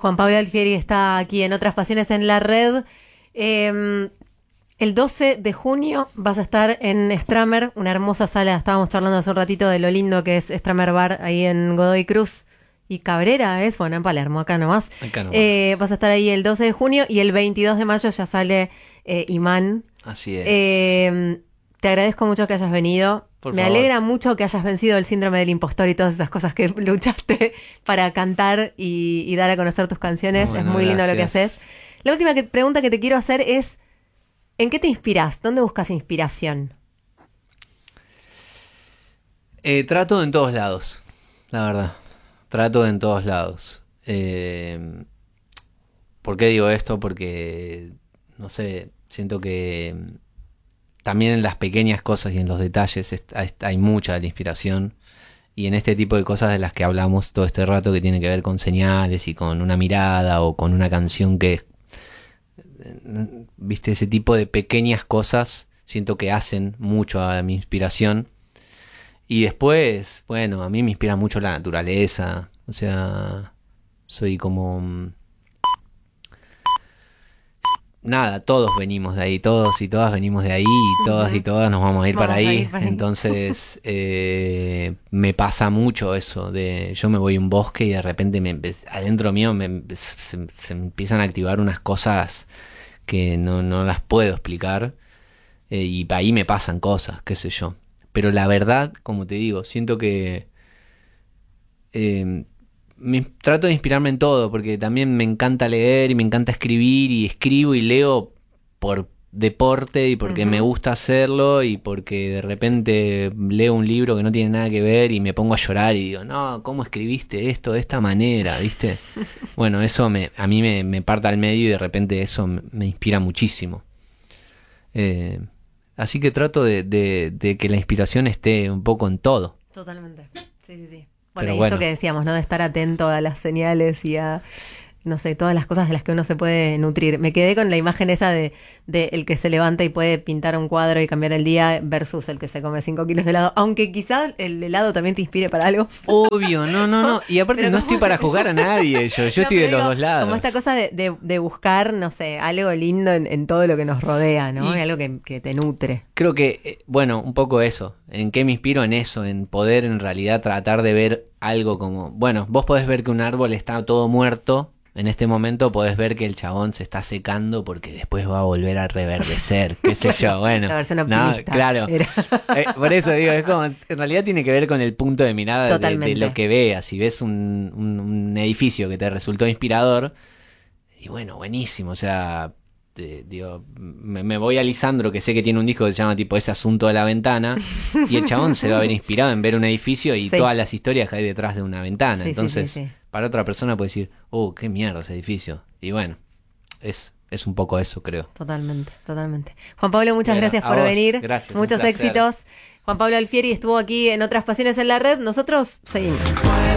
Juan Pablo Alfieri está aquí en Otras Pasiones en la Red. El 12 de junio vas a estar en Stramer, una hermosa sala. Estábamos charlando hace un ratito de lo lindo que es Stramer Bar, ahí en Godoy Cruz y Cabrera, bueno, en Palermo, acá nomás. Vas a estar ahí el 12 de junio y el 22 de mayo ya sale Imán. Así es. Te agradezco mucho que hayas venido. Por Me favor. alegra mucho que hayas vencido el síndrome del impostor y todas esas cosas que luchaste para cantar y dar a conocer tus canciones. Bueno, es muy lindo lo que gracias. haces. La última pregunta que te quiero hacer es, ¿en qué te inspirás? ¿Dónde buscas inspiración? Trato en todos lados, la verdad. Trato en todos lados. ¿Por qué digo esto? Porque, no sé, siento que también en las pequeñas cosas y en los detalles hay mucha de la inspiración. Y en este tipo de cosas de las que hablamos todo este rato, que tiene que ver con señales y con una mirada o con una canción que, viste, ese tipo de pequeñas cosas siento que hacen mucho a mi inspiración. Y después, bueno, a mí me inspira mucho la naturaleza. O sea, soy como... Nada, todos venimos de ahí, todos y todas venimos de ahí, y todas y todas nos vamos a ir para ahí. Entonces, me pasa mucho eso de yo me voy a un bosque y de repente adentro mío se empiezan a activar unas cosas que no las puedo explicar, y ahí me pasan cosas, qué sé yo. Pero la verdad, como te digo, siento que trato de inspirarme en todo, porque también me encanta leer y me encanta escribir, y escribo y leo por deporte y porque me gusta hacerlo, y porque de repente leo un libro que no tiene nada que ver y me pongo a llorar y digo, no, ¿cómo escribiste esto de esta manera? ¿Viste? Bueno, eso a mí me parta al medio y de repente eso me inspira muchísimo. Así que trato de que la inspiración esté un poco en todo. Totalmente. Sí. Pero Bueno, y bueno. esto que decíamos, ¿no? De estar atento a las señales y a, no sé, todas las cosas de las que uno se puede nutrir. Me quedé con la imagen esa de el que se levanta y puede pintar un cuadro y cambiar el día versus el que se come 5 kilos de helado. Aunque quizás el helado también te inspire para algo. Obvio, no. Y aparte Pero no ¿cómo? estoy para juzgar a nadie. Yo estoy de los dos lados. Como esta cosa de buscar, no sé, algo lindo en todo lo que nos rodea, ¿no? Y Y algo que te nutre. creo que, bueno, un poco eso. ¿En qué me inspiro? En eso, en poder en realidad tratar de ver algo como... Bueno, vos podés ver que un árbol está todo muerto. En este momento podés ver que el chabón se está secando porque después va a volver a reverdecer, qué sé yo, bueno. La versión optimista. Claro. Por eso digo, es como, en realidad tiene que ver con el punto de mirada de lo que veas. Si ves un edificio que te resultó inspirador, y bueno, buenísimo, o sea... digo, me voy a Lisandro, que sé que tiene un disco que se llama tipo Ese Asunto de la Ventana, y el chabón se va a ver inspirado en ver un edificio y todas las historias que hay detrás de una ventana. Entonces, sí. para otra persona puede decir, qué mierda ese edificio. Y bueno, es un poco eso, creo. Totalmente. Juan Pablo, muchas gracias por vos, venir. gracias, Muchos un placer. éxitos. Juan Pablo Alfieri estuvo aquí en Otras Pasiones en la Red. Nosotros seguimos.